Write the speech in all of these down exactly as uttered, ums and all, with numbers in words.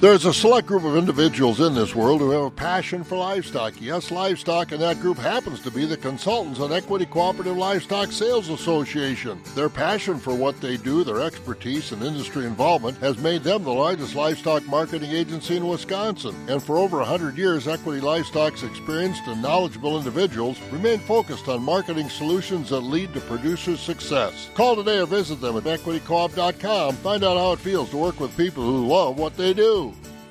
There's a select group of individuals in this world who have a passion for livestock. Yes, livestock, and that group happens to be the Consultants on Equity Cooperative Livestock Sales Association. Their passion for what they do, their expertise and industry involvement has made them the largest livestock marketing agency in Wisconsin. And for over one hundred years, Equity Livestock's experienced and knowledgeable individuals remain focused on marketing solutions that lead to producers' success. Call today or visit them at equity coop dot com. Find out how it feels to work with people who love what they do.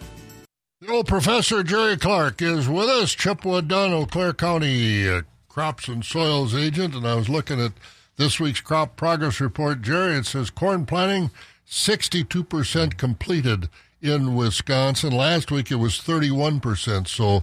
The old Professor Jerry Clark is with us, Chippewa Dunn, Eau Claire County uh, Crops and Soils Agent, and I was looking at this week's Crop Progress Report. Jerry, it says corn planting sixty-two percent completed in Wisconsin. Last week it was thirty-one percent, so a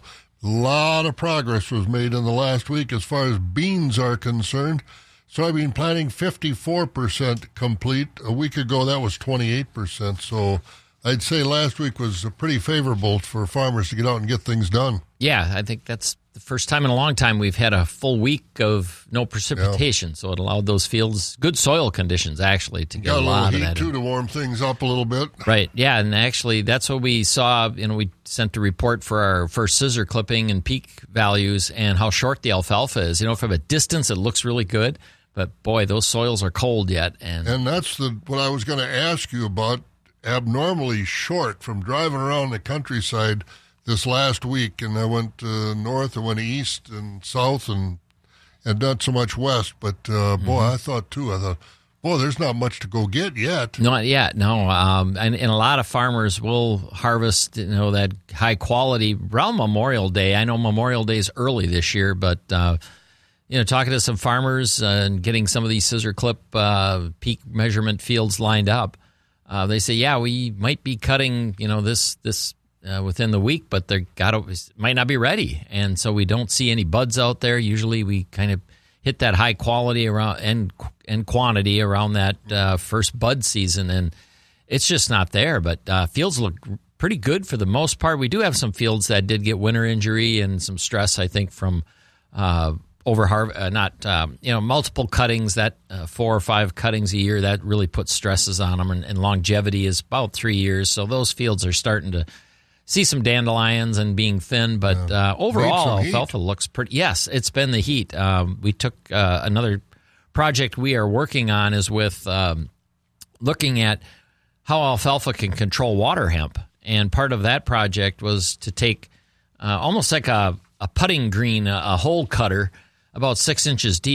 lot of progress was made in the last week as far as beans are concerned. Soybean planting fifty-four percent complete. A week ago that was twenty-eight percent, so I'd say last week was pretty favorable for farmers to get out and get things done. Yeah, I think that's the first time in a long time we've had a full week of no precipitation, yeah. So it allowed those fields, good soil conditions, actually, to get Got a, a lot little of heat, that. too, to warm things up a little bit. Right, yeah, and actually that's what we saw. You know, we sent a report for our first scissor clipping and peak values and how short the alfalfa is. You know, from a distance it looks really good, but boy, those soils are cold yet. And, and that's the what I was going to ask you about. Abnormally short from driving around the countryside this last week, and I went uh, north, I went east and south, and and not so much west. But uh, boy, mm-hmm. I thought too. I thought, boy, there's not much to go get yet. Not yet, no. Um, and, and a lot of farmers will harvest, you know, that high quality around Memorial Day. I know Memorial Day is early this year, but uh, you know, talking to some farmers uh, and getting some of these scissor clip uh, peak measurement fields lined up. Uh, they say, yeah, we might be cutting, you know, this this uh, within the week, but they got might not be ready, and so we don't see any buds out there. Usually, we kind of hit that high quality around and and quantity around that uh, first bud season, and it's just not there. But uh, fields look pretty good for the most part. We do have some fields that did get winter injury and some stress, I think, from uh, over har- uh, not um, you know multiple cuttings, that uh, four or five cuttings a year, that really puts stresses on them, and, and longevity is about three years, so those fields are starting to see some dandelions and being thin, but uh, overall alfalfa looks pretty. Yes, it's been the heat. Um, we took uh, another project we are working on is with um, looking at how alfalfa can control water hemp, and part of that project was to take uh, almost like a, a putting green, a, a hole cutter about six inches deep,